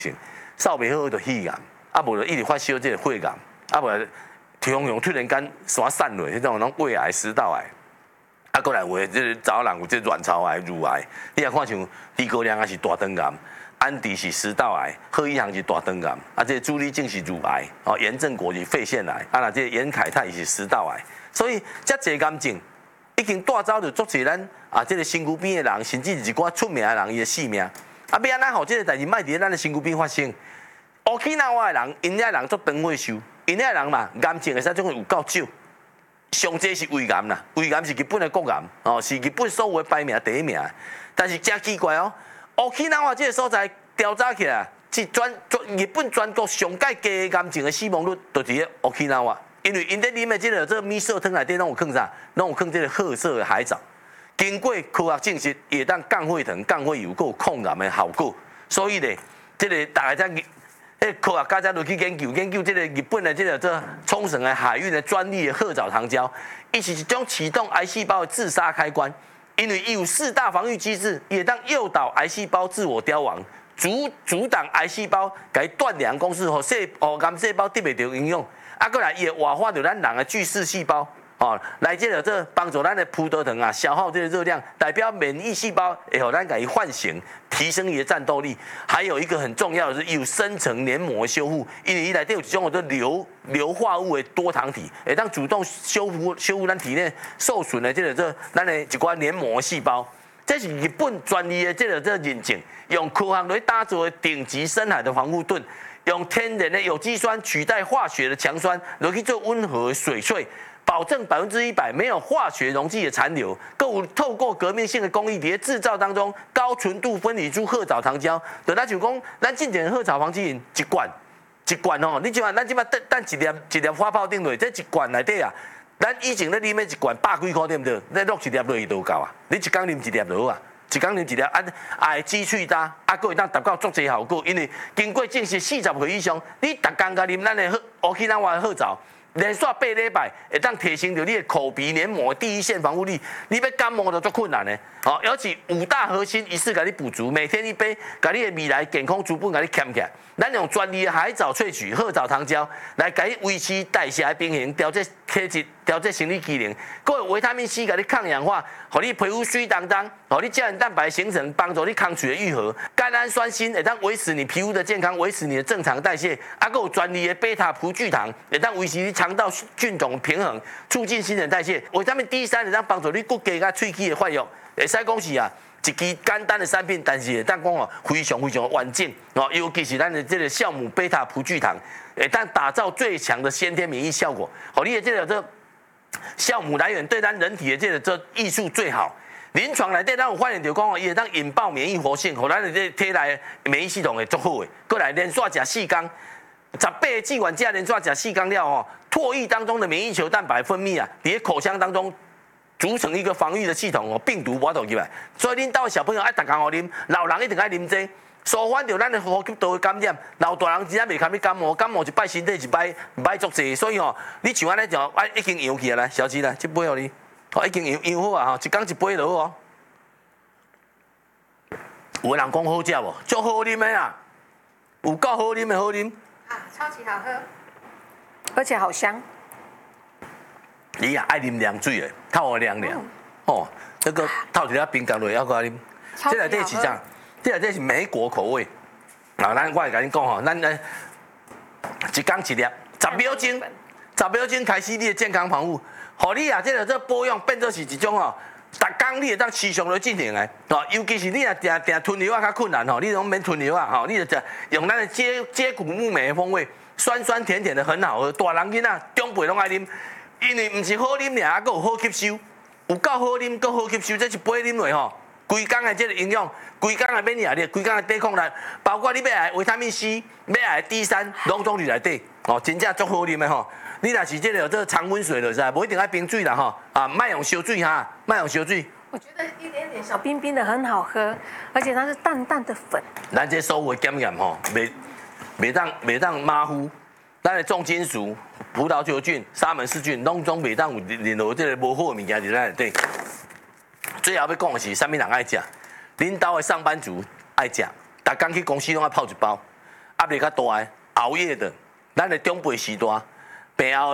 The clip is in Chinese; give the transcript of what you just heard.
扫袂好就肺癌，啊无就一直发烧这个血癌，啊无突然间山散落，迄种拢胃癌、食道癌。啊，过来话，这查某人有这卵巢癌、乳癌，你也看像低高粱也是大肠癌，安迪是食道癌，贺一航是大肠癌，啊，这朱丽静是乳癌，哦，严正国是肺腺癌，啊，那这严凯泰是食道癌，所以遮侪癌症已经带走着足侪咱啊，这个身躯边的人，甚至是一寡出名的人伊的性命。啊，要安怎互这个代志莫伫咱的身躯边发生？乌克兰话的人，因遐人足长岁寿，因遐人嘛，癌症会使种有够少。上济是胃癌啦，胃癌是日本的国癌，哦，是日本所有的排名第一名。但是真奇怪哦，乌克兰话这个所在调查起来，是日本全国上界低的癌症的死亡率，就是咧乌克兰话，因为因伫啉的这个米色汤内底拢有放啥，拢有放这个褐色的海藻，经过科学证实，会当降血糖、降血油，有抗癌的效果。所以咧，这个大家才。科学家才落去研究这个日本的这冲绳的海运的专利的褐藻糖胶，伊是一种启动癌细胞的自杀开关，因为伊有4大防御机制，也当诱导癌细胞自我凋亡，阻挡癌细胞甲伊断粮公司和癌细胞得袂到营养，啊，过来伊会活化着咱人的巨噬细胞。哦，来这帮助咱的葡萄糖啊消耗这个热量，代表免疫细胞会让咱给唤醒，提升伊的战斗力。还有一个很重要的是，有深层黏膜的修复，因为伊内底有一种叫做硫化物的多糖体，会当主动修复咱体内受损的咱的一寡黏膜细胞。这是日本专利的这认证，用科学来打造的顶级深海的防护盾，用天然的有机酸取代化学的强酸，来去做温和的水萃。保证100%没有化学溶剂的残留，更透过革命性的工艺，在制造当中高纯度分离出褐藻糖胶。就咱就讲，咱进前褐藻防剂一罐哦，你即摆咱即摆等一粒发泡顶落，这一罐内底啊，咱以前咧啉的一罐100几块对不对？你落一粒落去都够啊，你一工啉一粒就好啊。一工啉一粒，啊，会支喙焦，啊，佫会当达到足侪效果，因为经过证实40岁以上，你逐工甲啉咱的乌克兰话的褐藻。连续8礼拜，会当提升到你的口鼻黏膜第一线防护力。你要感冒就足困难的，好，尤其5大核心一次给你补足，每天一杯，把你的未来健康逐步给你捡起来。咱用专利的海藻萃取褐藻糖胶来给你维持代谢的平衡，调节体质，调节生理机能。佫有维他命 C 给你抗氧化，让你皮肤水当当，让你胶原蛋白形成，帮助你抗水的愈合。甘氨酸锌会当维持你皮肤的健康，维持你的正常代谢。啊，佫有专利的贝塔葡聚糖，会当维持你肠道菌种平衡，促进新陈代谢。维他命 D3会当帮助你骨骼甲喙齿的发育。会使讲是啊。一支简单的产品，但是当讲哦，非常完整哦，尤其是咱的这个酵母贝塔葡聚糖，但打造最强的先天免疫效果。好，你的这酵母来源对咱人体的这艺术最好。临床内底咱有发现到讲哦，伊会当引爆免疫活性，互咱的这体内免疫系统会足好的。过来连续食4天，18个剂管架连续食4天了哦，唾液当中的免疫球蛋白分泌啊，伫口腔当中。组成一个防御的系统哦，病毒无到入来，所以恁兜的小朋友爱逐工互啉，老人一定爱啉这，舒缓着咱的呼吸道的感染。老大人真正袂堪你感冒，感冒一摆身体一摆歹足济，所以哦，你像安尼就已经养起来，小七啦，这杯互你，哦已经养好啊，吼，一工一杯就好哦。有人讲好食无？足好啉的啦，有够好啉的好啉。 啊，超级好喝，而且好香。 你也爱啉凉水的，透凉凉。哦，这个透一粒冰格落，还搁爱啉。这内底是啥？这内底是莓果口味。啊，我会甲你讲吼，咱一工一粒，10秒钟，10秒钟开始你的健康防护，互你啊，这保养变做是一种哦，逐工你会当持续来进行的。哦，尤其是你啊，定吞药啊较困难吼，你拢免吞药啊，吼，你就用咱的接骨木莓的风味，酸酸甜甜的很好喝，大人囡仔长辈拢爱啉。因为唔是好啉尔，还佫有好吸收，有够好啉，佫好吸收，这一杯啉落吼，规工的这个营养，规工的免疫力，规工的抵抗力，包括你要来维他命 C， 要来 D3，拢总伫内底，哦，真正足好啉的吼。你若是这个常温水就知，无一定爱冰水啦吼，啊，莫用烧水哈，莫用烧水。 我觉得一点点小冰冰的很好喝，而且它是淡淡的粉。 咱这所有的检验吼，袂当马虎。咱的重金属、葡萄球菌、沙门氏菌，拢总袂当有任何这个无好的物件伫咱内底。最后要讲的是，啥物人爱食？恁兜的上班族爱食，逐工去公司拢爱泡一包。 压力较大的，熬夜的，咱的长辈时代，病后